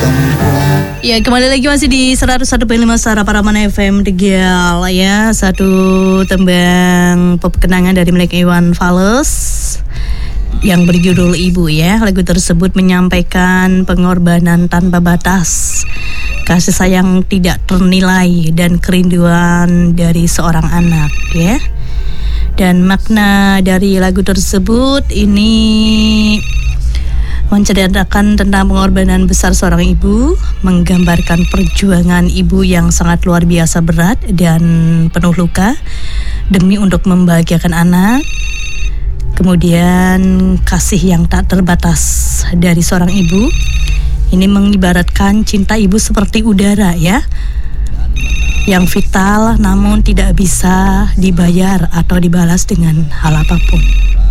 Ya, kembali lagi masih di 101.5 Suara Paraman FM Tegal ya. Satu tembang pop kenangan dari milik Iwan Fals yang berjudul Ibu ya. Lagu tersebut menyampaikan pengorbanan tanpa batas, kasih sayang tidak ternilai, dan kerinduan dari seorang anak ya. Dan makna dari lagu tersebut ini menceritakan tentang pengorbanan besar seorang ibu, menggambarkan perjuangan ibu yang sangat luar biasa berat dan penuh luka demi untuk membahagiakan anak. Kemudian kasih yang tak terbatas dari seorang ibu. Ini mengibaratkan cinta ibu seperti udara ya, yang vital namun tidak bisa dibayar atau dibalas dengan hal apapun.